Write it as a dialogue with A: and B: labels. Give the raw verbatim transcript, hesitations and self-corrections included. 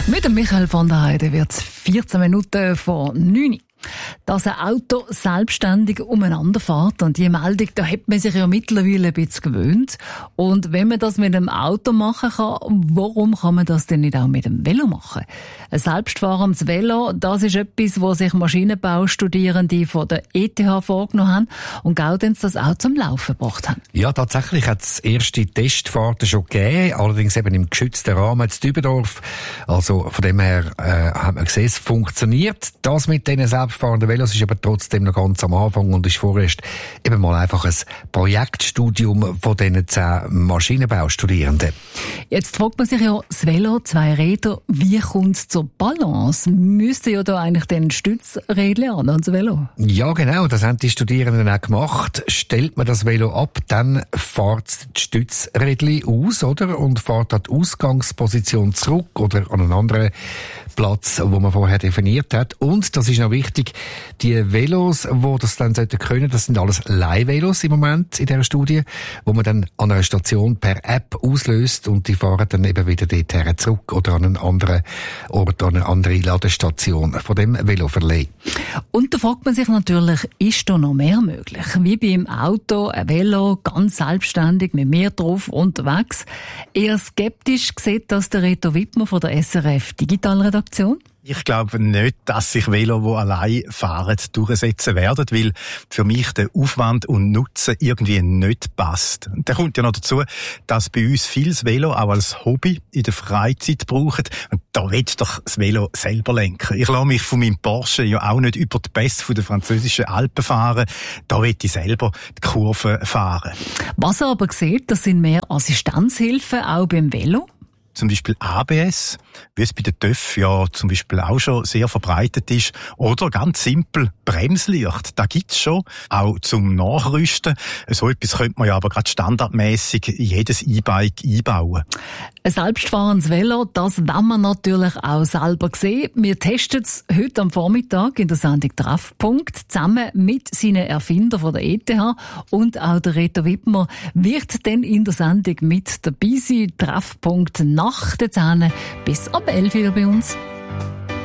A: Mit dem Michael von der Heide wird es vierzehn Minuten vor neun. Dass ein Auto selbstständig umeinander fährt, und die Meldung, da hat man sich ja mittlerweile ein bisschen gewöhnt. Und wenn man das mit einem Auto machen kann, warum kann man das denn nicht auch mit dem Velo machen? Ein selbstfahrendes Velo, das ist etwas, wo sich Maschinenbaustudierende von der E T H vorgenommen haben und Gaudenz das auch zum Laufen gebracht haben.
B: Ja, tatsächlich hat es erste Testfahrten schon gegeben, allerdings eben im geschützten Rahmen in Dübendorf. Also von dem her äh, hat man gesehen, es funktioniert. Das mit diesen selbstfahrenden Velos ist aber trotzdem noch ganz am Anfang und ist vorerst eben mal einfach ein Projektstudium von diesen zehn Maschinenbaustudierenden.
A: Jetzt fragt man sich ja, das Velo, zwei Räder, wie kommt es zur Balance? Müsste ja da eigentlich den Stützrädchen an, ans Velo?
B: Ja, genau, das haben die Studierenden auch gemacht. Stellt man das Velo ab, dann fährt die Stützrädchen aus, oder? Und fährt an die Ausgangsposition zurück oder an einen anderen Platz, wo man vorher definiert hat. Und, das ist noch wichtig, die Velos, die das dann sollten können, das sind alles Leihvelos im Moment in dieser Studie, wo man dann an einer Station per App auslöst und die fahren dann eben wieder dorthin zurück oder an einen anderen Ort, an eine andere Ladestation von dem Veloverleih.
A: Und da fragt man sich natürlich, ist da noch mehr möglich? Wie beim Auto, ein Velo, ganz selbstständig, mit mir drauf, unterwegs. Eher skeptisch sieht das der Reto Wittmer von der S R F Digitalredaktion.
C: Ich glaube nicht, dass sich Velo, die allein fahren, durchsetzen werden, weil für mich der Aufwand und Nutzen irgendwie nicht passt. Und da kommt ja noch dazu, dass bei uns vieles Velo auch als Hobby in der Freizeit brauchen. Und da will ich doch das Velo selber lenken. Ich lasse mich von meinem Porsche ja auch nicht über die Pässe der französischen Alpen fahren. Da will ich selber die Kurve fahren.
A: Was er aber sieht, das sind mehr Assistenzhilfen, auch beim Velo.
C: Zum Beispiel A B S, wie es bei den T Ö F ja zum Beispiel auch schon sehr verbreitet ist. Oder ganz simpel Bremslicht, da gibt's schon, auch zum Nachrüsten. So etwas könnte man ja aber gerade standardmäßig in jedes E-Bike einbauen.
A: Ein selbstfahrendes Velo, das wollen wir natürlich auch selber sehen. Wir testen es heute am Vormittag in der Sendung Treffpunkt zusammen mit seinen Erfindern von der E T H, und auch der Reto Wittmer wird dann in der Sendung mit dabei sein. Treffpunkt nach der zehn bis ab elf wieder bei uns.